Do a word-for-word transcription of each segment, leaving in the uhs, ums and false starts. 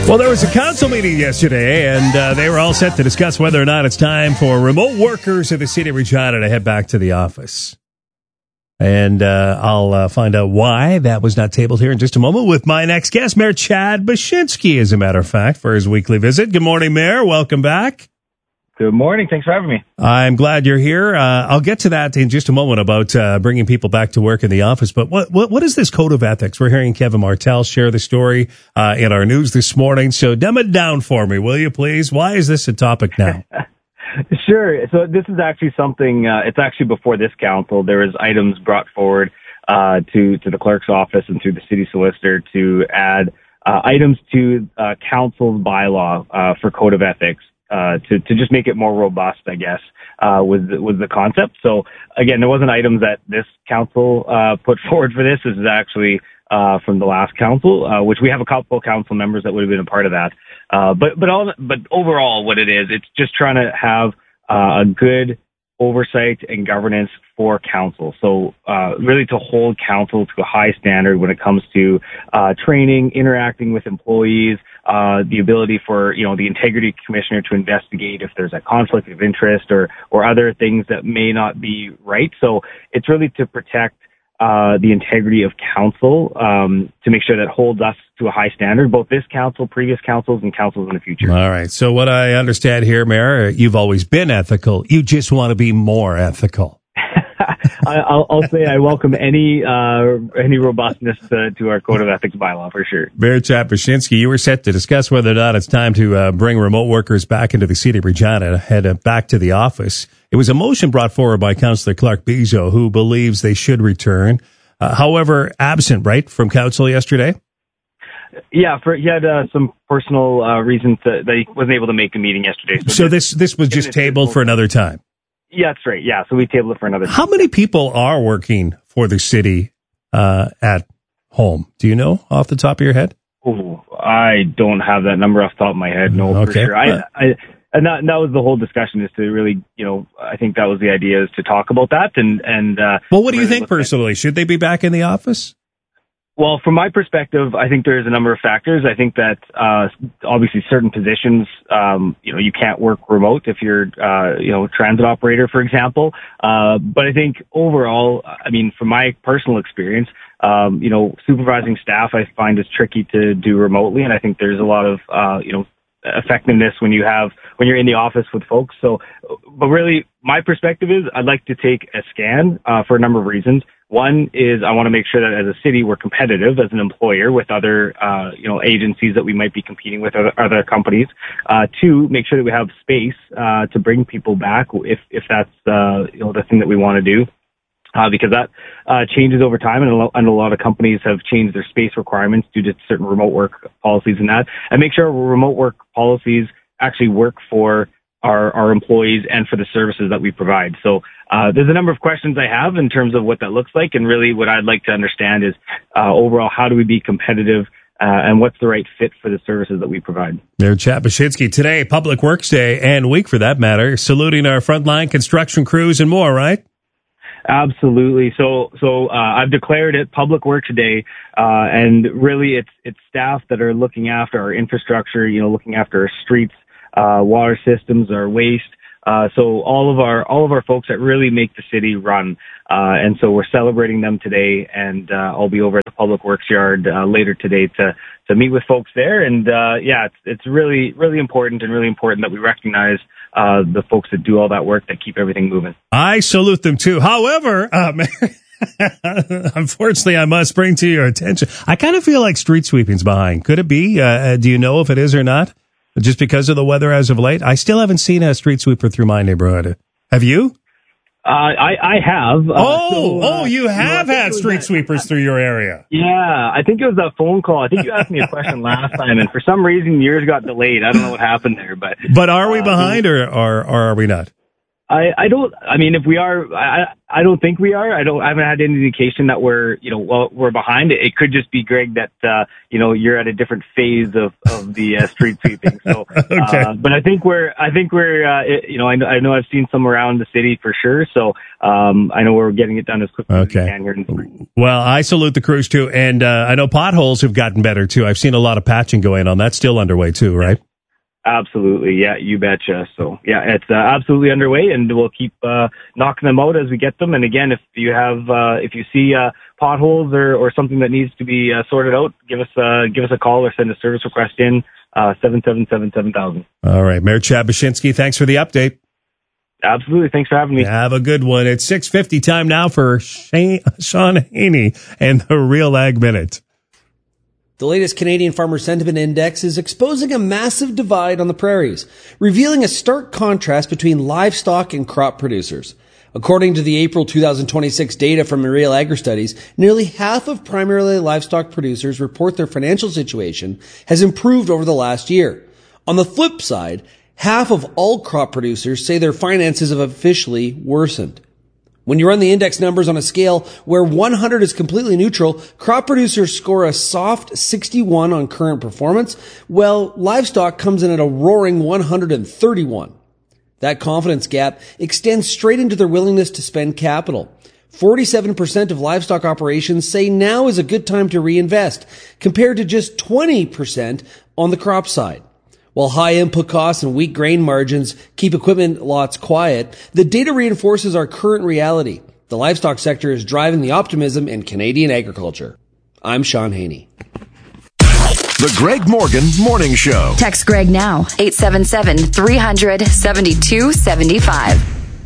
Well, there was a council meeting yesterday, and uh, they were all set to discuss whether or not it's time for remote workers of the city of Regina to head back to the office. And uh, I'll uh, find out why that was not tabled here in just a moment with my next guest, Mayor Chad Bashinsky, as a matter of fact, for his weekly visit. Good morning, Mayor. Welcome back. Good morning. Thanks for having me. I'm glad you're here. Uh, I'll get to that in just a moment about uh, bringing people back to work in the office. But what, what what is this code of ethics? We're hearing Kevin Martell share the story uh, in our news this morning. So dumb it down for me, will you, please? Why is this a topic now? Sure. So this is actually something, uh, it's actually before this council. There was items brought forward uh, to, to the clerk's office and through the city solicitor to add uh, items to uh, council's bylaw uh, for code of ethics. Uh, to, to just make it more robust, I guess, uh, was, was the concept. So again, there wasn't items that this council, uh, put forward for this. This is actually, uh, from the last council, uh, which we have a couple council members that would have been a part of that. Uh, but, but all, but overall what it is, it's just trying to have, uh, a good oversight and governance for council. So, uh, really to hold council to a high standard when it comes to, uh, training, interacting with employees, uh, the ability for, you know, the integrity commissioner to investigate if there's a conflict of interest or, or other things that may not be right. So it's really to protect, uh, the integrity of council, um, to make sure that holds us to a high standard, both this council, previous councils, and councils in the future. All right. So what I understand here, Mayor, you've always been ethical. You just want to be more ethical. I, I'll, I'll say I welcome any uh, any robustness to, to our code of ethics bylaw for sure. Mayor Chad Bashinsky, you were set to discuss whether or not it's time to uh, bring remote workers back into the city of Regina, head uh, back to the office. It was a motion brought forward by Councillor Clark Bijo, who believes they should return. Uh, however, absent, right, from council yesterday? Yeah, for, he had uh, some personal uh, reasons that, that he wasn't able to make a meeting yesterday. So, so this this was just tabled for another time? Yeah, that's right. Yeah, so we tabled it for another time. How many people are working for the city uh, at home? Do you know off the top of your head? Oh, I don't have that number off the top of my head. No, okay. for sure. I, I, and that, that was the whole discussion, is to really, you know, I think that was the idea, is to talk about that. And, and uh, well, what do you think personally? Should they be back in the office? Well, from my perspective, I think there's a number of factors. I think that, uh, obviously certain positions, um, you know, you can't work remote if you're, uh, you know, transit operator, for example. Uh, but I think overall, I mean, from my personal experience, um, you know, supervising staff I find is tricky to do remotely. And I think there's a lot of, uh, you know, effectiveness when you have, when you're in the office with folks. So, but really my perspective is I'd like to take a scan, uh, for a number of reasons. One is I want to make sure that as a city, we're competitive as an employer with other, uh, you know, agencies that we might be competing with, other, other companies. Uh, two, make sure that we have space, uh, to bring people back if, if that's, uh, you know, the thing that we want to do. Uh, because that, uh, changes over time, and a, lo- and a lot of companies have changed their space requirements due to certain remote work policies and that, and make sure remote work policies actually work for our, our employees and for the services that we provide. So, uh, there's a number of questions I have in terms of what that looks like. And really what I'd like to understand is, uh, overall, how do we be competitive, uh, and what's the right fit for the services that we provide? Mayor Chad Bashinsky, today, Public Works Day, and week for that matter, saluting our frontline construction crews and more, right? Absolutely. So, so, uh, I've declared it Public Works Day, uh, and really it's, it's staff that are looking after our infrastructure, you know, looking after our streets, uh, water systems, our waste. Uh, so all of our, all of our folks that really make the city run. Uh, and so we're celebrating them today, and, uh, I'll be over at the Public Works Yard, uh, later today to, to meet with folks there. And, uh, yeah, it's, it's really, really important and really important that we recognize, uh, the folks that do all that work, that keep everything moving. I salute them too. However, um, unfortunately, I must bring to your attention, I kind of feel like street sweeping's behind. Could it be? Uh, do you know if it is or not? Just because of the weather as of late? I still haven't seen a street sweeper through my neighborhood. Have you? Uh, I, I have. Uh, oh, so, uh, oh, you have you know, had street sweepers that, through your area. Yeah, I think it was that phone call. I think you asked me a question last time, and for some reason yours got delayed. I don't know what happened there, but. But are we uh, behind, or, or, or are we not? I, I don't, I mean, if we are, I, I don't think we are. I don't, I haven't had any indication that we're, you know, well, we're behind. It, it could just be, Greg, that, uh, you know, you're at a different phase of, of the uh, street sweeping. So, okay. uh, but I think we're, I think we're, uh, it, you know, I know, I know I've seen some around the city for sure. So, um, I know we're getting it done as quickly okay. as we can here in the spring. Well, I salute the crews too. And, uh, I know potholes have gotten better too. I've seen a lot of patching going on. That's still underway too, right? Absolutely. Yeah, you betcha. So, yeah, it's uh, absolutely underway, and we'll keep uh, knocking them out as we get them. And again, if you have, uh, if you see uh, potholes or, or something that needs to be uh, sorted out, give us, uh, give us a call or send a service request in, uh, seven seven seven, seven thousand. All right. Mayor Chad Baczynski, thanks for the update. Absolutely. Thanks for having me. Have a good one. It's six fifty time now for Shane, Sean Haney and the Real Ag Minute. The latest Canadian Farmer Sentiment Index is exposing a massive divide on the prairies, revealing a stark contrast between livestock and crop producers. According to the April twenty twenty-six data from Real Agri-Studies, nearly half of primarily livestock producers report their financial situation has improved over the last year. On the flip side, half of all crop producers say their finances have officially worsened. When you run the index numbers on a scale where one hundred is completely neutral, crop producers score a soft sixty-one on current performance, while livestock comes in at a roaring one hundred thirty-one. That confidence gap extends straight into their willingness to spend capital. forty-seven percent of livestock operations say now is a good time to reinvest, compared to just twenty percent on the crop side. While high input costs and weak grain margins keep equipment lots quiet, the data reinforces our current reality. The livestock sector is driving the optimism in Canadian agriculture. I'm Sean Haney. The Greg Morgan Morning Show. Text Greg now, eight seven seven, three hundred, seventy-two seventy-five.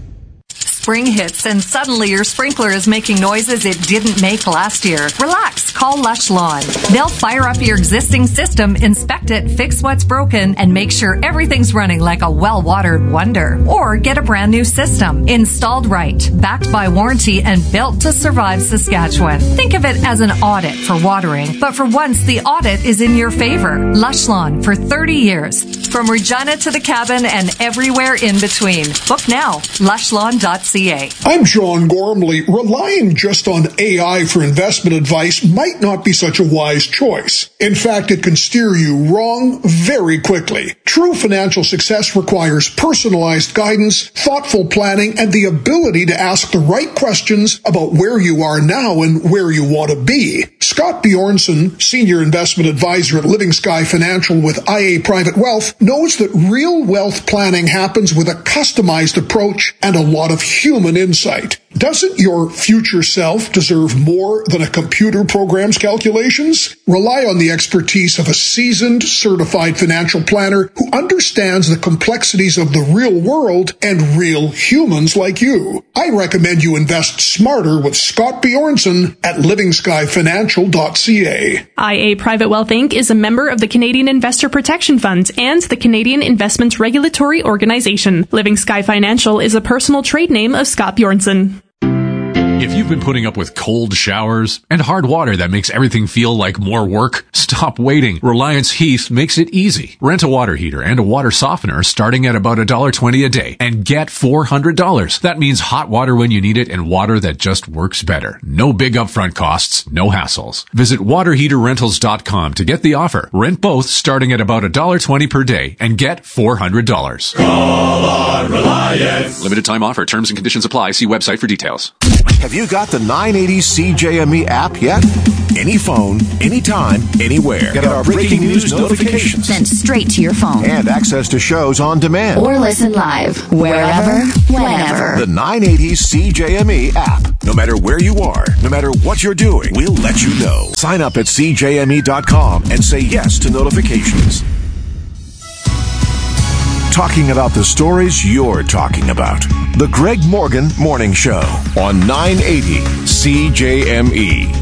Spring hits and suddenly your sprinkler is making noises it didn't make last year. Relax, call Lush Lawn. They'll fire up your existing system, inspect it, fix what's broken, and make sure everything's running like a well-watered wonder. Or get a brand new system, installed right, backed by warranty, and built to survive Saskatchewan. Think of it as an audit for watering, but for once the audit is in your favor. Lush Lawn for thirty years. From Regina to the cabin and everywhere in between. Book now, lush lawn dot c a. I'm John Gormley. Relying just on A I for investment advice might not be such a wise choice. In fact, it can steer you wrong very quickly. True financial success requires personalized guidance, thoughtful planning, and the ability to ask the right questions about where you are now and where you want to be. Scott Bjornson, Senior Investment Advisor at Living Sky Financial with I A Private Wealth, knows that real wealth planning happens with a customized approach and a lot of human insight. Doesn't your future self deserve more than a computer program's calculations? Rely on the expertise of a seasoned, certified financial planner who understands the complexities of the real world and real humans like you. I recommend you invest smarter with Scott Bjornson at living sky financial dot c a. I A Private Wealth Incorporated is a member of the Canadian Investor Protection Fund and the Canadian Investments Regulatory Organization. Living Sky Financial is a personal trade name of Scott Bjornson. If you've been putting up with cold showers and hard water that makes everything feel like more work, stop waiting. Reliance Heath makes it easy. Rent a water heater and a water softener starting at about one dollar twenty a day and get four hundred dollars. That means hot water when you need it and water that just works better. No big upfront costs, no hassles. Visit water heater rentals dot com to get the offer. Rent both starting at about one dollar twenty per day and get four hundred dollars. Call on Reliance. Limited time offer. Terms and conditions apply. See website for details. Have you got the nine eighty C J M E app yet? Any phone, anytime, anywhere. Get our breaking news notifications sent straight to your phone. And access to shows on demand. Or listen live, wherever, whenever. The nine eighty C J M E app. No matter where you are, no matter what you're doing, we'll let you know. Sign up at c j m e dot com and say yes to notifications. Talking about the stories you're talking about. The Greg Morgan Morning Show on nine eighty C J M E.